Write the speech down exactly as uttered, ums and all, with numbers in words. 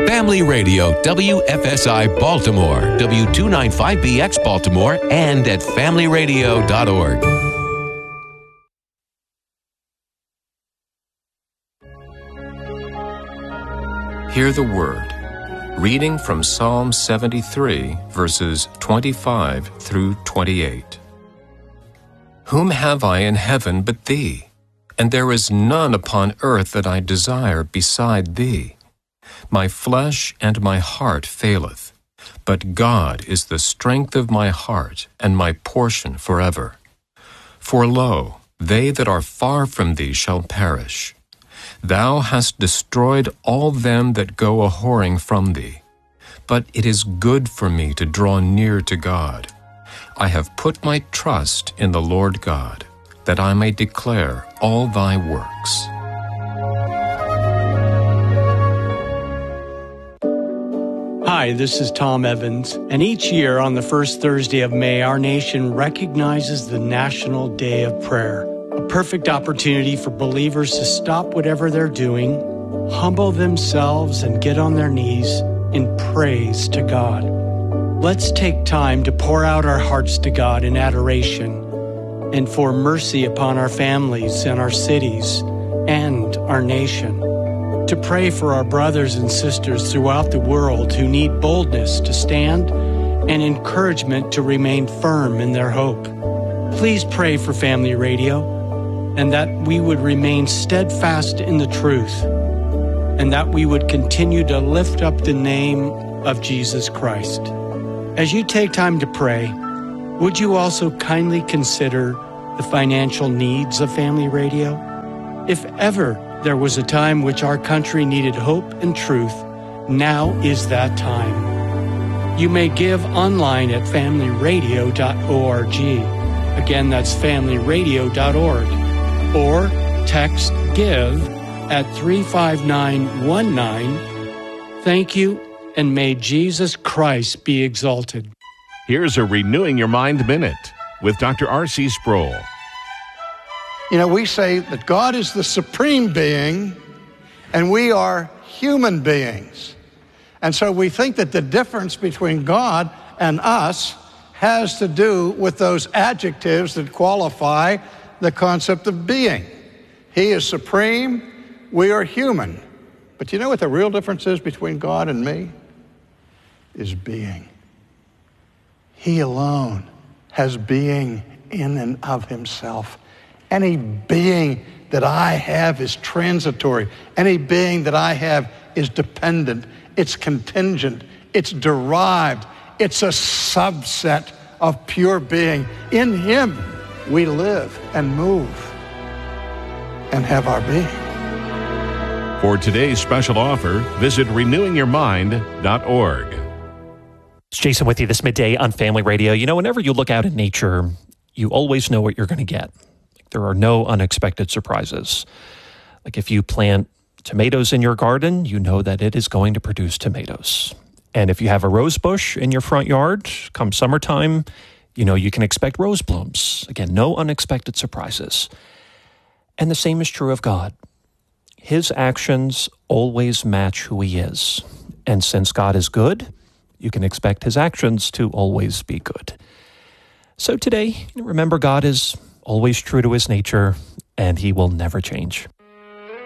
Family Radio, W F S I Baltimore, W two ninety-five B X Baltimore, and at family radio dot org. Hear the Word. Reading from Psalm seventy-three, verses twenty-five through twenty-eight. Whom have I in heaven but Thee? And there is none upon earth that I desire beside Thee. My flesh and my heart faileth, but God is the strength of my heart and my portion forever. For lo, they that are far from Thee shall perish. Thou hast destroyed all them that go a-whoring from Thee. But it is good for me to draw near to God. I have put my trust in the Lord God, that I may declare all Thy works. Hi, this is Tom Evans, and each year on the first Thursday of May, our nation recognizes the National Day of Prayer, a perfect opportunity for believers to stop whatever they're doing, humble themselves, and get on their knees in praise to God. Let's take time to pour out our hearts to God in adoration and for mercy upon our families and our cities and our nation. To pray for our brothers and sisters throughout the world who need boldness to stand and encouragement to remain firm in their hope. Please pray for Family Radio and that we would remain steadfast in the truth and that we would continue to lift up the name of Jesus Christ. As you take time to pray, would you also kindly consider the financial needs of Family Radio? If ever there was a time which our country needed hope and truth, now is that time. You may give online at family radio dot org. Again, that's family radio dot org. Or text GIVE at three five nine one nine. Thank you, and may Jesus Christ be exalted. Here's a Renewing Your Mind Minute with Doctor R C Sproul. You know, we say that God is the supreme being and we are human beings. And so we think that the difference between God and us has to do with those adjectives that qualify the concept of being. He is supreme, we are human. But you know what the real difference is between God and me? Is being. He alone has being in and of himself. Any being that I have is transitory. Any being that I have is dependent. It's contingent. It's derived. It's a subset of pure being. In him, we live and move and have our being. For today's special offer, visit renewing your mind dot org. It's Jason with you this midday on Family Radio. You know, whenever you look out in nature, you always know what you're going to get. There are no unexpected surprises. Like if you plant tomatoes in your garden, you know that it is going to produce tomatoes. And if you have a rose bush in your front yard, come summertime, you know you can expect rose blooms. Again, no unexpected surprises. And the same is true of God. His actions always match who he is. And since God is good, you can expect his actions to always be good. So today, remember, God is always true to his nature, and he will never change.